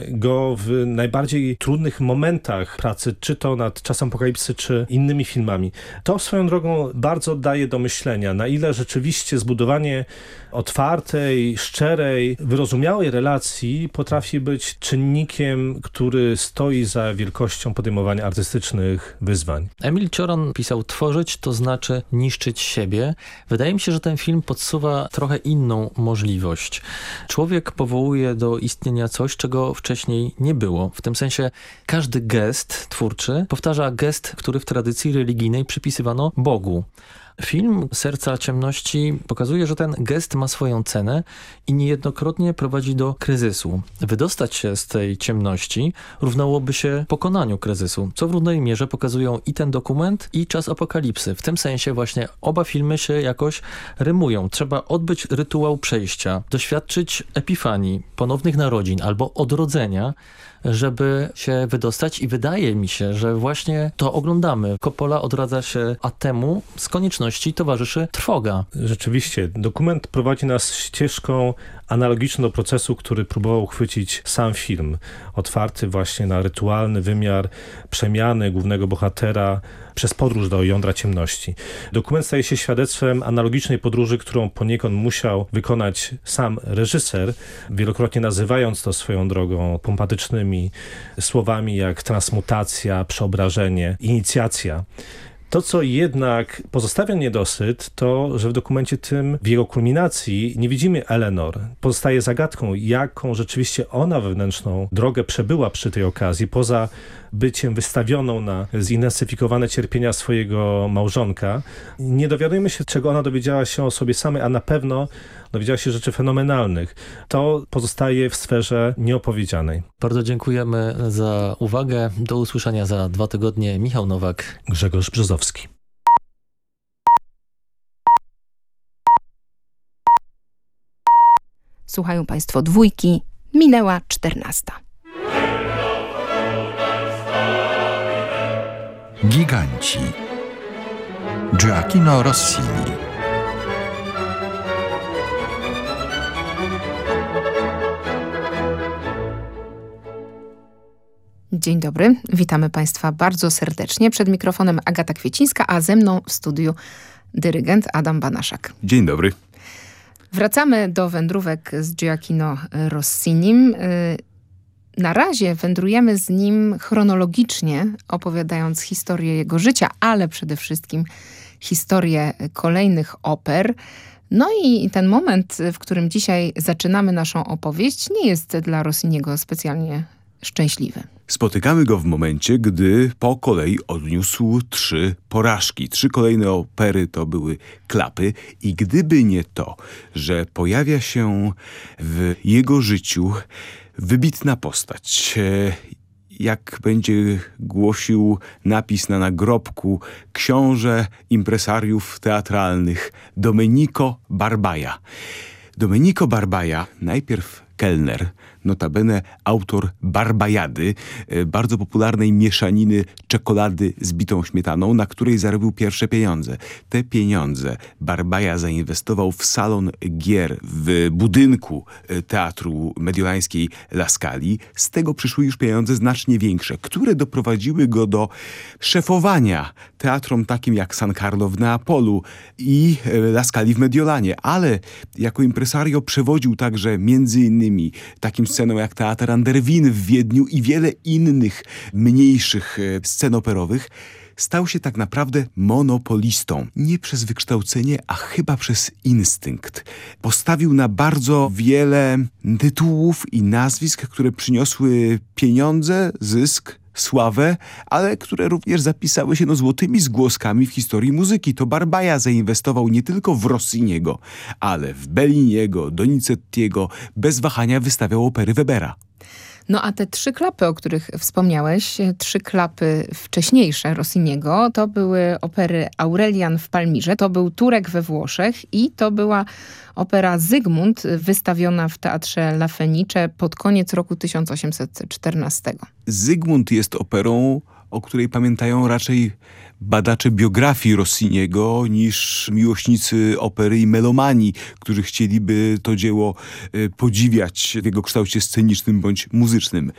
go w najbardziej trudnych momentach pracy, czy to nad Czasem Apokalipsy, czy innymi filmami. To swoją drogą bardzo daje do myślenia, na ile rzeczywiście zbudowanie otwartej, szczerej, wyrozumiałej relacji potrafi być czynnikiem, który stoi za wielkością podejmowania artystycznych wyzwań. Emil Cioran pisał: tworzyć to znaczy niszczyć siebie. Wydaje mi się, że ten film podsuwa trochę inną możliwość. Człowiek powołuje do istnienia coś, czego wcześniej nie było. W tym sensie każdy gest twórczy powtarza gest, który w tradycji religijnej przypisywano Bogu. Film Serca ciemności pokazuje, że ten gest ma swoją cenę i niejednokrotnie prowadzi do kryzysu. Wydostać się z tej ciemności równałoby się pokonaniu kryzysu, co w równej mierze pokazują i ten dokument, i Czas Apokalipsy. W tym sensie właśnie oba filmy się jakoś rymują. Trzeba odbyć rytuał przejścia, doświadczyć epifanii, ponownych narodzin albo odrodzenia, żeby się wydostać, i wydaje mi się, że właśnie to oglądamy. Coppola odradza się, a temu z konieczności towarzyszy trwoga. Rzeczywiście, dokument prowadzi nas ścieżką analogiczną do procesu, który próbował uchwycić sam film. Otwarty właśnie na rytualny wymiar przemiany głównego bohatera przez podróż do jądra ciemności. Dokument staje się świadectwem analogicznej podróży, którą poniekąd musiał wykonać sam reżyser, wielokrotnie nazywając to swoją drogą pompatycznymi słowami jak transmutacja, przeobrażenie, inicjacja. To, co jednak pozostawia niedosyt, to, że w dokumencie tym, w jego kulminacji, nie widzimy Eleanor. Pozostaje zagadką, jaką rzeczywiście ona wewnętrzną drogę przebyła przy tej okazji, poza byciem wystawioną na zintensyfikowane cierpienia swojego małżonka. Nie dowiadujemy się, czego ona dowiedziała się o sobie samej, a na pewno dowiedziała się rzeczy fenomenalnych. To pozostaje w sferze nieopowiedzianej. Bardzo dziękujemy za uwagę. Do usłyszenia za 2 tygodnie. Michał Nowak, Grzegorz Brzozowski. Słuchają Państwo Dwójki. Minęła 14. Giganci. Gioacchino Rossini. Dzień dobry, witamy Państwa bardzo serdecznie. Przed mikrofonem Agata Kwiecińska, a ze mną w studiu dyrygent Adam Banaszak. Dzień dobry. Wracamy do wędrówek z Gioacchino Rossinim. Na razie wędrujemy z nim chronologicznie, opowiadając historię jego życia, ale przede wszystkim historię kolejnych oper. No i ten moment, w którym dzisiaj zaczynamy naszą opowieść, nie jest dla Rossiniego specjalnie szczęśliwy. Spotykamy go w momencie, gdy po kolei odniósł 3 porażki. 3 kolejne opery to były klapy i gdyby nie to, że pojawia się w jego życiu wybitna postać, jak będzie głosił napis na nagrobku, książę impresariów teatralnych Domenico Barbaja. Domenico Barbaja, najpierw kelner, notabene autor Barbajady, bardzo popularnej mieszaniny czekolady z bitą śmietaną, na której zarobił pierwsze pieniądze. Te pieniądze Barbaja zainwestował w salon gier w budynku Teatru Mediolańskiej La Scali. Z tego przyszły już pieniądze znacznie większe, które doprowadziły go do szefowania teatrom takim jak San Carlo w Neapolu i La Scali w Mediolanie, ale jako impresario przewodził także między innymi takim sceną jak Teatr Anderwin w Wiedniu i wiele innych mniejszych scen operowych. Stał się tak naprawdę monopolistą. Nie przez wykształcenie, a chyba przez instynkt. Postawił na bardzo wiele tytułów i nazwisk, które przyniosły pieniądze, zysk, sławę, ale które również zapisały się złotymi zgłoskami w historii muzyki. To Barbaja zainwestował nie tylko w Rossiniego, ale w Belliniego, Donizettiego. Bez wahania wystawiał opery Webera. No a te 3 klapy, o których wspomniałeś, 3 klapy wcześniejsze Rossiniego, to były opery Aurelian w Palmirze, to był Turek we Włoszech i to była opera Zygmunt, wystawiona w Teatrze La Fenice pod koniec roku 1814. Zygmunt jest operą, o której pamiętają raczej badacze biografii Rossiniego niż miłośnicy opery i melomani, którzy chcieliby to dzieło podziwiać w jego kształcie scenicznym bądź muzycznym.